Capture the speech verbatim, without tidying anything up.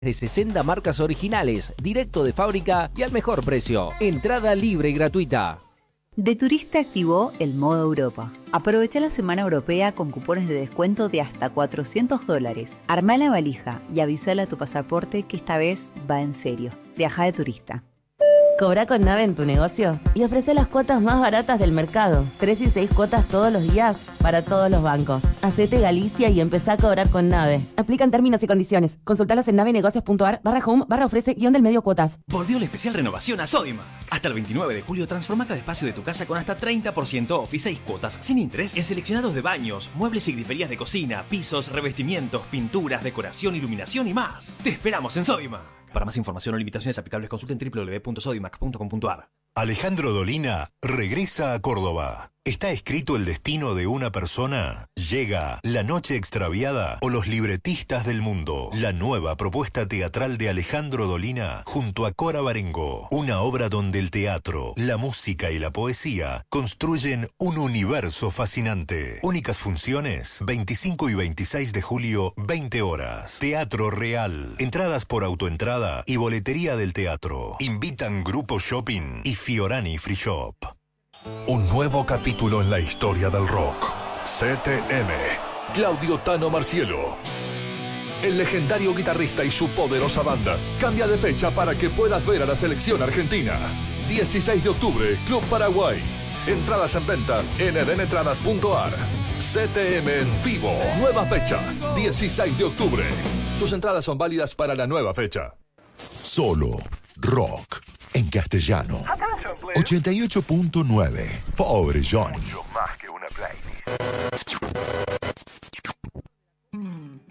de sesenta marcas originales, directo de fábrica y al mejor precio. Entrada libre y gratuita. De Turista activó el modo Europa. Aprovecha la semana europea con cupones de descuento de hasta cuatrocientos dólares. Armá la valija y avísale a tu pasaporte que esta vez va en serio. Viaja de turista. Cobra con Nave en tu negocio y ofrece las cuotas más baratas del mercado. Tres y seis cuotas todos los días para todos los bancos. Hacete Galicia y empezá a cobrar con Nave. Aplican términos y condiciones. Consultalos en navenegocios.ar barra home barra ofrece guión del medio cuotas. Volvió la especial renovación a Sodimac. Hasta el veintinueve de julio transforma cada espacio de tu casa con hasta treinta por ciento off y seis cuotas sin interés en seleccionados de baños, muebles y griferías de cocina, pisos, revestimientos, pinturas, decoración, iluminación y más. Te esperamos en Sodimac. Para más información o limitaciones aplicables consulten doble u doble u doble u punto sodimac punto com punto a r. Alejandro Dolina regresa a Córdoba. ¿Está escrito el destino de una persona? Llega La Noche Extraviada o Los Libretistas del Mundo, la nueva propuesta teatral de Alejandro Dolina junto a Cora Barengo. Una obra donde el teatro, la música y la poesía construyen un universo fascinante. Únicas funciones, veinticinco y veintiséis de julio, veinte horas. Teatro Real. Entradas por autoentrada y boletería del teatro. Invitan Grupo Shopping y Fiorani Free Shop. Un nuevo capítulo en la historia del rock. C T M. Claudio Tano Marcielo. El legendario guitarrista y su poderosa banda cambia de fecha para que puedas ver a la selección argentina. dieciséis de octubre, Club Paraguay. Entradas en venta en edenentradas punto a r. C T M en vivo. Nueva fecha, dieciséis de octubre. Tus entradas son válidas para la nueva fecha. Solo rock en castellano. ochenta y ocho punto nueve. Pobre Johnny. Mucho más que una playlist.